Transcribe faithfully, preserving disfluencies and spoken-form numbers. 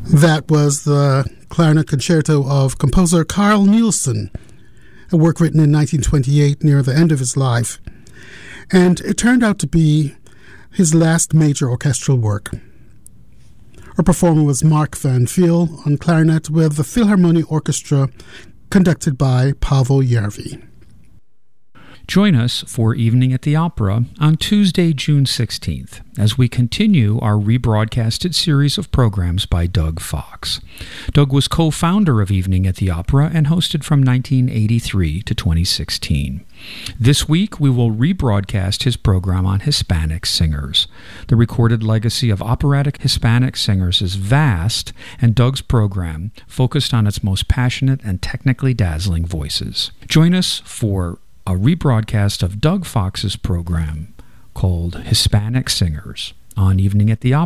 That was the clarinet concerto of composer Carl Nielsen, a work written in nineteen twenty-eight near the end of his life. And it turned out to be his last major orchestral work. Our performer was Mark Van Veel on clarinet with the Philharmonie Orchestra conducted by Paavo Järvi. Join us for Evening at the Opera on Tuesday, June sixteenth, as we continue our rebroadcasted series of programs by Doug Fox. Doug was co-founder of Evening at the Opera and hosted from nineteen eighty-three to twenty sixteen. This week, we will rebroadcast his program on Hispanic singers. The recorded legacy of operatic Hispanic singers is vast, and Doug's program focused on its most passionate and technically dazzling voices. Join us for a rebroadcast of Doug Fox's program called Hispanic Singers on Evening at the Opera.